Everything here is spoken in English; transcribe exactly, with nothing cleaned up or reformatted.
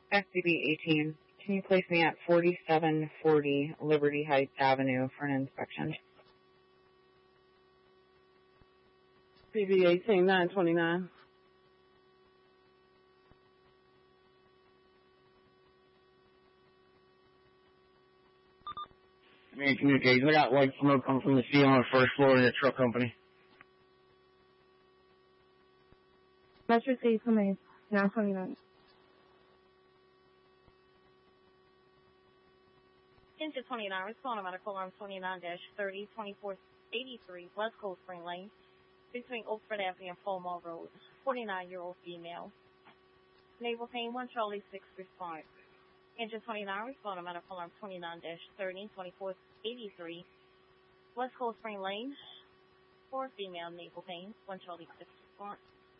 S C B eighteen. Can you place me at forty-seven forty Liberty Heights Avenue for an inspection? C B eighteen nine twenty-nine. Main Communications. I got white smoke coming from the ceiling on the first floor in the truck company. Metro City Police, nine twenty-nine. Engine twenty-nine, respond to medical alarm twenty-nine dash thirty, twenty-four eighty-three, West Coast Spring Lane, between Oakford Avenue and Fulmar Road, forty-nine-year-old female. Naval pain, one Charlie six, respond. Engine twenty-nine, respond to medical alarm twenty-nine dash thirty, twenty-four eighty-three, West Coast Spring Lane, for female naval pain, one Charlie six, respond.